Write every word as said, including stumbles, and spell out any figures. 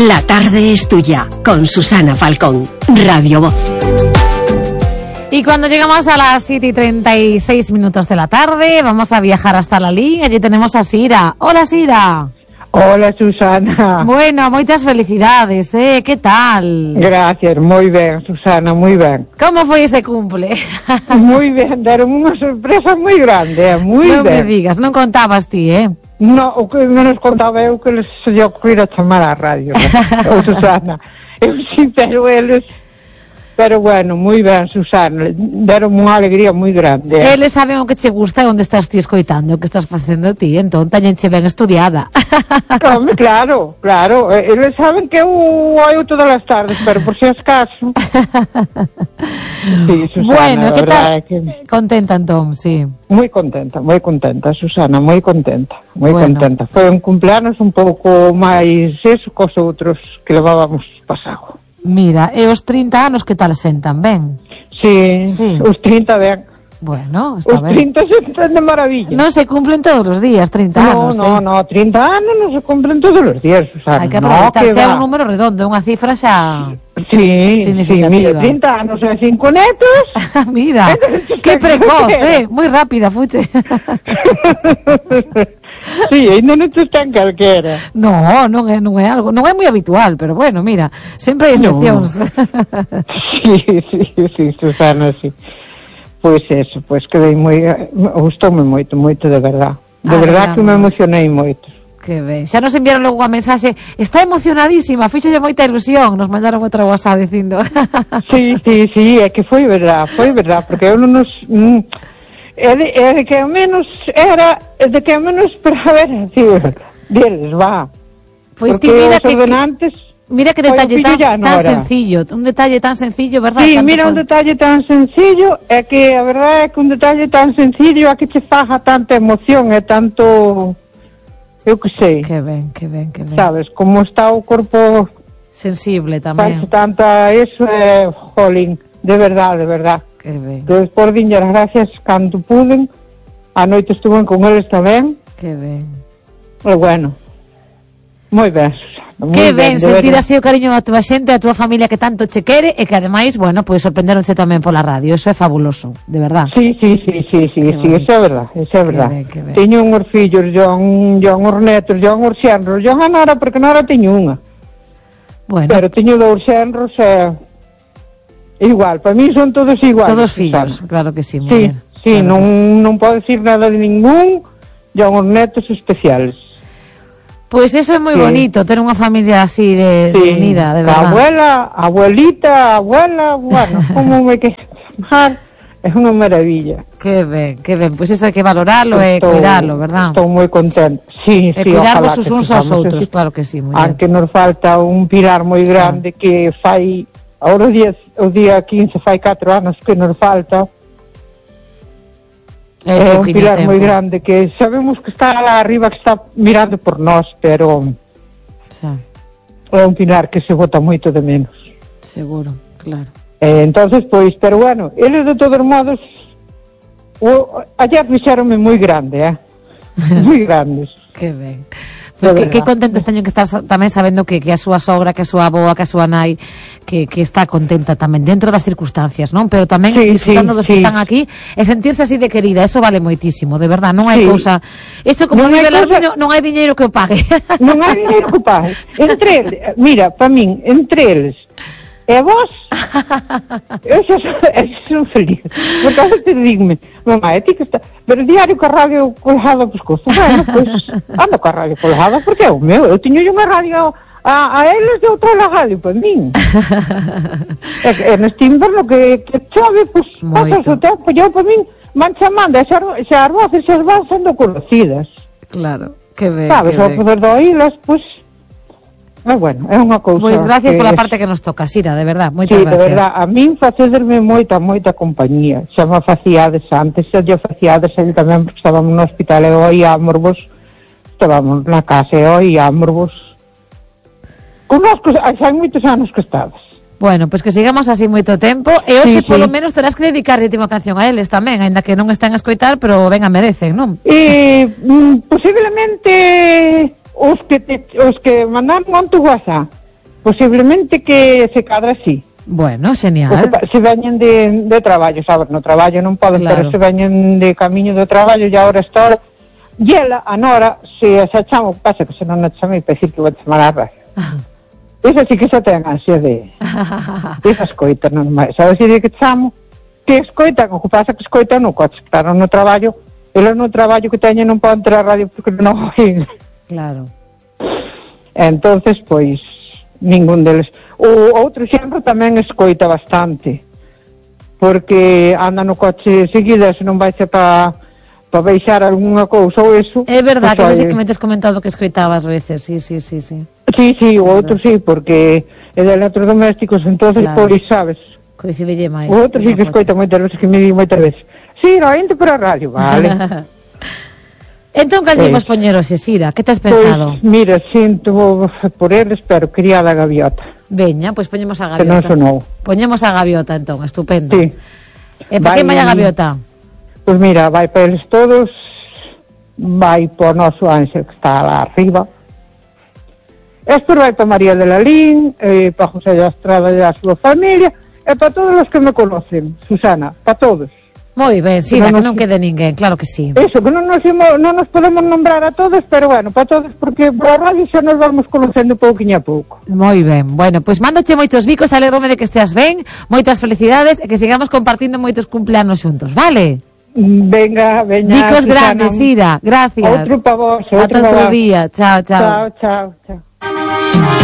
La tarde es tuya, con Susana Falcón, Radio Voz. Y cuando llegamos a las siete y treinta y seis minutos de la tarde, vamos a viajar hasta la Lí. Allí tenemos a Sira. Hola, Sira. Hola, Susana. Bueno, moitas felicidades, eh? Que tal? Gracias, moi ben, Susana, moi ben. Como foi ese cumple? Moi ben, deron unha sorpresa moi grande, eh? moi non ben. Non me digas, non contabas ti, eh? No, o que menos contaba eu que les se lle ocurrir a chamar á radio, ¿no? O Susana. Eu sí, pero eles... Pero bueno, moi ben, Susana, deron unha alegría moi grande. Eh? Eles saben o que che gusta e onde estás ti escoitando, o que estás facendo ti, entón tañenche ben estudiada. Home, claro, claro, eles saben que eu oio todas as tardes, pero por si acaso. Sí, Susana, bueno, que tal? Que... Contenta entón, sí. Moi contenta, moi contenta, Susana, moi contenta, moi bueno. contenta. Foi un cumpleanos un pouco máis eso cos outros que levábamos pasado. Mira, e os trinta anos que tal sentan ben? Sí, sí. Os trinta ben. Bueno, está os ben. Os trinta sentan de maravilla. Non se cumplen todos os días, trinta no, anos, No, eh? no, no, trinta anos non se cumplen todos os días, Susana. Hai que aproveitar, no, xa é un número redondo, unha cifra xa... Sí, sí, mira, trinta anos e cinco netos. Mira, que precoz, eh, moi rápida, fuche. Sí, ainda non te están calquera. No, non é, non é algo, non é moi habitual, pero bueno, mira, sempre hai excepcións. No. Sí, sí, sí, Susana, sí. Pois eso, pois quedei moi, gustoume moito, moito de verdad. De ah, verdad que me emocionei moito. Que ben. Xa nos enviaron logo unha mensaxe, está emocionadísima, fíxolle moita ilusión, nos mandaron outra WhatsApp dicindo. Sí, sí, sí, é que foi verdad, foi verdad, porque eu non nos... Mm, é, de, é de que ao menos era, é de que ao menos esperaba ver, decir, deles, va. Pois porque ti mira os que... ordenantes... Mira que detalle tan, tan sencillo, un detalle tan sencillo, verdad? Sí, Tanto mira, con... un detalle tan sencillo, é que a verdade é que un detalle tan sencillo é que che faja tanta emoción e tanto... Eu que sei. Que ben, que ben, que ben. Sabes, como está o corpo... Sensible tamén. Faz tanta... Eso é... Jolín, de verdade, de verdade. Que ben. Despois dinlle as gracias cando puden. A noite estuven con eles tamén. Que ben. E bueno... Moi ben, Susana. Moi que ben, ben sentir así o cariño da túa xente, a túa familia que tanto che quere e que ademais, bueno, pois pues, sorprenderonche tamén pola radio. Eso é fabuloso, de verdad. Sí, sí, sí, sí, sí, sí, eso é verdad, eso é verdad. Ben, teño unhos fillos, John, John os netos, John os xenros, John a Nora, porque Nora teño unha. Bueno. Pero teño dous xenros e... igual, para mí son todos iguales. Todos fillos, Susana. Claro que sí, mujer. Sí, sí, claro non, sí. non podo decir nada de ningún, John os netos especiales. Pois pues eso é moi sí. bonito, ter unha familia así de, sí. de unida, de verdad. A abuela, abuelita, abuela, bueno, como me que chamar, é unha maravilla. Que ben, que ben, pois pues eso hai que valorarlo e cuidarlo, verdad? Estou moi contenta. Sí, e sí, cuidarnos os uns aos outros, así. Claro que sí, moi Aunque nos falta un pilar moi grande sí. que fai, agora o día, o día quince fai catro anos que nos falta. É, é un pilar moi grande que sabemos que está lá arriba, que está mirando por nós, pero sí. é un pilar que se bota moito de menos. Seguro, claro. Eh, entonces, pois, pero bueno, eles de todos modos o, ayer fixeronme moi grande, eh? moi grandes. Que ben. Pois pues que, que contentos teño que estar tamén sabendo que, que a súa sogra, que a súa aboa, que a súa nai que, que está contenta tamén dentro das circunstancias, non? Pero tamén sí, disfrutando sí, dos sí. que están aquí e sentirse así de querida, eso vale moitísimo, de verdad, non hai sí. cousa. Isto como non, cosa... non, non hai diñeiro que o pague. Non hai diñeiro que o pague. Entre eles, mira, para min, entre eles e vos, eu xa son feliz. Porque a veces digme, mamá, é ti que está... Pero diario co radio colgado ao pescozo. Bueno, pois, anda co radio colgado, porque é o meu. Eu tiño unha radio a, a eles de outra radio para min. E, e neste inverno que, que chove, pois, pasas o tempo, eu para min van chamando, e xa, xa as voces xa van sendo conocidas. Claro, que ben, sabes, que ao poder de oílas, pois... É bueno, é unha cousa... Pois gracias pola parte que nos toca, Sira, de verdad, moitas sí, gracias. Sí, de verdad, a min facederme moita, moita compañía. Xa me facíades antes, xa lle facíades ele tamén, porque estábamos no hospital e oi ámorbos, estábamos na casa e oi ámorbos. Connosco, xa hai moitos anos que estabas. Bueno, pois pues que sigamos así moito tempo e hoxe sí, polo sí. menos terás que dedicar a última canción a eles tamén, aínda que non estén a escoitar, pero venga, merecen, non? E, mm, posiblemente... Os que, te, os que mandaron on tu WhatsApp posiblemente que se cadra así. Bueno, genial. Se, se veñen de, de traballo, sabes, no traballo non poden, claro. Pero se veñen de camiño do traballo e agora está hora. E ela, a Nora, se xa chamo, pasa que se non a chamei para dicir que vou chamar a radio. Esa sí que xa ten ansia de... Esa escoita, non máis. Sabes si de que chamo? Que escoitan, o que pasa que escoitan no coche, claro, no traballo. Eles no traballo que teñen non poden ter a radio porque non oín. Claro. Entonces, pois, ningún deles. O outro xenro tamén escoita bastante, porque anda no coche seguida, se non vai ser para pa baixar algunha cousa ou eso. É verdad, pues, que sei que me tes comentado que escoitabas veces, sí, sí, sí, sí. Sí, sí, o outro sí, porque é de electrodomésticos, entonces, claro. Pois, sabes, coincidille máis. O outro sí que escoita moitas veces, que me di moitas veces. Sí, no, ente por a radio, vale. Entón, cal imos poñer hoxe, Sira? Que tes pensado? Pois, mira, sinto por eles, pero quería da gaviota. Veña, pois poñemos a gaviota. Que non sonou. Poñemos a gaviota, entón, estupendo. Sí. E para que vai a gaviota? Pois mira, vai para eles todos, vai para o noso Ángel, que está lá arriba. Estes vai para María de Lalín, eh, para José de Estrada e a súa familia, e para todos os que me conocen, Susana, para todos. Moi ben, sí, que non, que non quede ninguén, claro que sí. Eso, que non nos, non nos podemos nombrar a todos, pero bueno, para todos, porque por a radio xa nos vamos conocendo pouquinho a pouco. Moi ben, bueno, pois pues mándoche moitos bicos, alegrome de que esteas ben, moitas felicidades e que sigamos compartindo moitos cumpleanos xuntos, vale? Venga, veña. Bicos grandes, Sira, gracias. Outro para vos, outro para vos. Ata outro día, chao, chao. Chao, chao, chao.